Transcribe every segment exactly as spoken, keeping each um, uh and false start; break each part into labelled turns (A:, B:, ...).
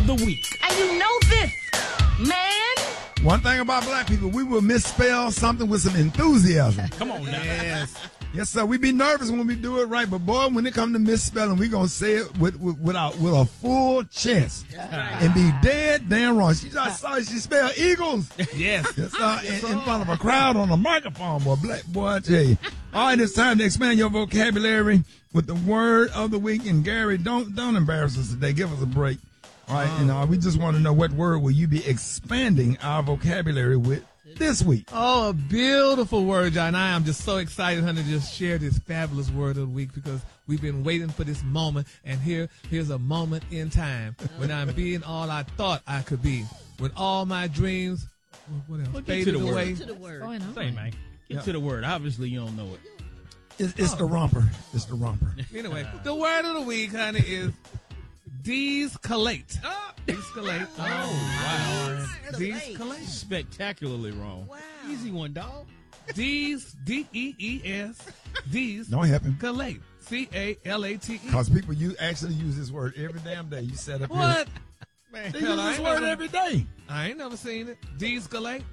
A: of the week.
B: And you know this, man.
C: One thing about black people, we will misspell something with some enthusiasm.
A: Come on now.
C: Yes. Yes, sir. We be nervous when we do it right, but boy, when it comes to misspelling, we gonna say it with with with, our, with a full chest and be dead damn wrong. She just saw she spelled eagles.
A: Yes.
C: Yes, sir. In, in front of a crowd on a microphone, boy. Black boy, I tell you. All right, it's time to expand your vocabulary with the word of the week. And Gary, don't don't embarrass us today. Give us a break. All right, and uh, we just want to know what word will you be expanding our vocabulary with this week?
D: Oh, a beautiful word, John. I am just so excited, honey, to just share this fabulous word of the week because we've been waiting for this moment, and here, here's a moment in time when I'm being all I thought I could be, when all my dreams, what else,
A: Well, get
D: faded
A: to the word.
D: away.
A: Get
E: to the word.
A: Say, man. Get
C: Yeah.
A: to the word. Obviously, you don't know it.
C: It's, it's the romper. It's the romper.
D: Anyway, the word of the week, honey, is descalate. Descalate. Oh, wow. Descalate.
A: Spectacularly wrong.
E: Wow.
A: Easy one, dog.
D: D's, D E E S, D's,
C: Don't help him.
D: calate. C A L A T E.
C: Because people you actually use this word every damn day. You set up
D: What?
C: here.
D: Man,
C: They
D: hell,
C: use
D: I
C: this
D: ain't
C: word
D: never-
C: every day.
D: I ain't never seen it. Descalate.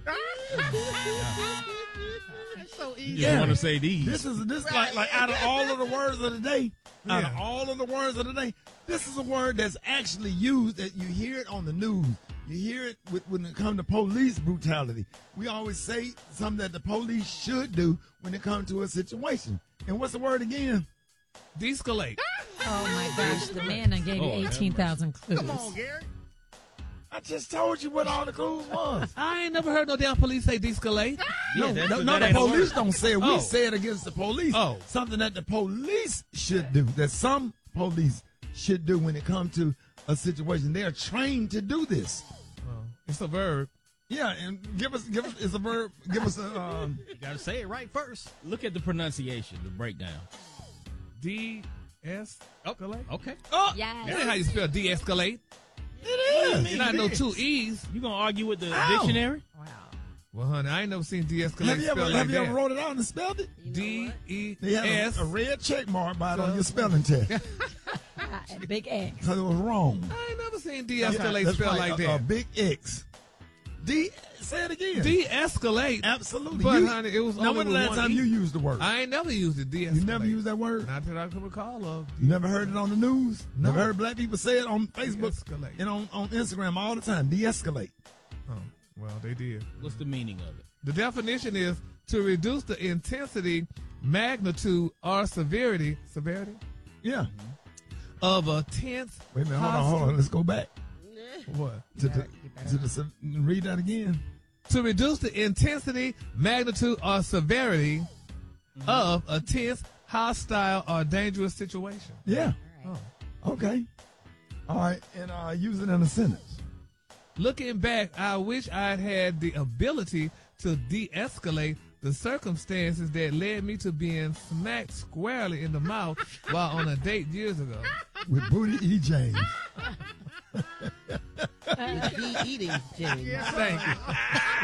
E: So easy.
A: You
C: Yeah.
A: just want to say these.
C: This is this like like out of all of the words of the day, out of
D: Yeah.
C: all of the words of the day, this is a word that's actually used that you hear it on the news. You hear it with, when it comes to police brutality. We always say something that the police should do when it comes to a situation. And what's the word again?
D: Descalate.
F: Oh my gosh, the man done gave you
A: Lord have
F: eighteen thousand clues.
E: Come on, Gary.
C: I just told you what all the clues was.
D: I ain't never heard no damn police say descalate.
A: Yeah,
C: No,
A: that's-
C: no, no,
A: that
C: the
A: ain't a
C: police
A: word.
C: don't say it. We
D: Oh.
C: say it against the police.
D: Oh.
C: Something that the police should do, that some police should do when it comes to a situation. They are trained to do this.
D: Oh, it's a verb.
C: Yeah, and give us, give us, it's a verb. Give us a, um,
A: You got to say it right first. Look at the pronunciation, the breakdown.
D: D S escalate.
A: Okay.
D: Oh,
F: Yes.
D: that ain't how you spell de-escalate.
C: it is.
D: You're not no two E's.
A: You going to argue with the
C: Ow.
A: dictionary?
F: Wow.
D: Well, honey, I ain't never seen de-escalate
C: Have you ever,
D: spelled
C: have
D: like
C: you ever
D: that.
C: wrote it out and spelled it?
D: D E
C: They had
D: S.
C: a, a red check mark by it on your spelling test
F: Ah, and big X.
C: because it was wrong.
D: I ain't never seen de-escalate
C: That's
D: spelled
C: right,
D: like
C: a,
D: that.
C: a big X. D. Say it again.
D: De-escalate.
C: Absolutely.
D: But,
C: You-
D: honey, it was
C: now,
D: only
C: when the
D: with
C: last
D: one
C: time
D: E.
C: you used the word?
D: I ain't never used it. De-escalate.
C: You never used that word?
D: Not that I can recall of.
C: You never heard it on the news?
D: No.
C: Never heard black people say it on Facebook
D: De-escalate.
C: and on, on Instagram all the time. De-escalate.
D: Oh, well, they did.
A: What's the meaning of it?
D: The definition is to reduce the intensity, magnitude, or severity, severity
C: Yeah.
D: of a tense.
C: Wait a minute. Hold on. Hold on. Let's go back
D: What?
C: to the, to the read that again.
D: To reduce the intensity, magnitude, or severity of a tense, hostile, or dangerous situation.
C: Yeah.
D: Oh.
C: Okay. All right. And uh, use it in a sentence.
D: Looking back, I wish I'd had the ability to de-escalate the circumstances that led me to being smacked squarely in the mouth while on a date years ago.
C: With Booty E. James.
E: Be eating, James.
D: Thank you.